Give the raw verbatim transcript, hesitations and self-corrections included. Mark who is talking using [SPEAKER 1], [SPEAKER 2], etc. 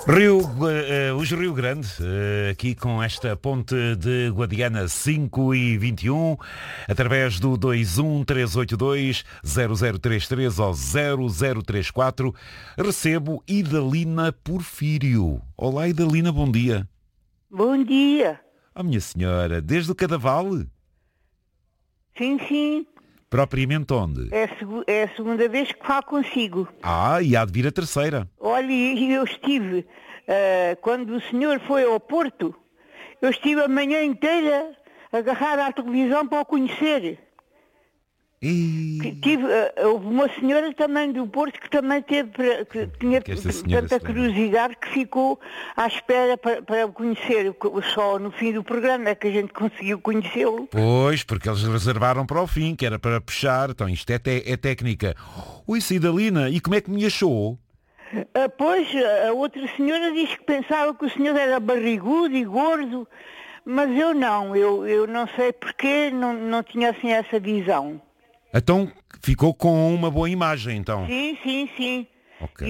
[SPEAKER 1] Rio, uh, os Rio Grande, uh, aqui com esta ponte de Guadiana cinco e vinte e um, através do dois um três oito dois zero zero três três ou zero zero três quatro, recebo Idalina Porfírio. Olá Idalina, bom dia.
[SPEAKER 2] Bom dia.
[SPEAKER 1] Oh minha senhora, desde o Cadaval?
[SPEAKER 2] Sim, sim.
[SPEAKER 1] Propriamente onde?
[SPEAKER 2] É a, segu- é a segunda vez que falo consigo.
[SPEAKER 1] Ah, e há de vir a terceira.
[SPEAKER 2] Olha, e eu estive, ah, quando o senhor foi ao Porto, eu estive a manhã inteira agarrada à televisão para o conhecer.
[SPEAKER 1] E...
[SPEAKER 2] Que Tive, ah, houve uma senhora também do Porto que também teve, para- que tinha
[SPEAKER 1] Que esta senhora
[SPEAKER 2] tanta
[SPEAKER 1] se lembra.
[SPEAKER 2] curiosidade que ficou à espera para, para o conhecer. Só no fim do programa é que a gente conseguiu conhecê-lo.
[SPEAKER 1] Pois, porque eles reservaram para o fim, que era para puxar. Então isto é, te- é técnica. Ui, Idalina, e como é que me achou?
[SPEAKER 2] Ah, pois, a outra senhora diz que pensava que o senhor era barrigudo e gordo, mas eu não, eu, eu não sei porquê, não, não tinha assim essa visão.
[SPEAKER 1] Então ficou com uma boa imagem, então.
[SPEAKER 2] Sim, sim, sim.
[SPEAKER 1] Ok.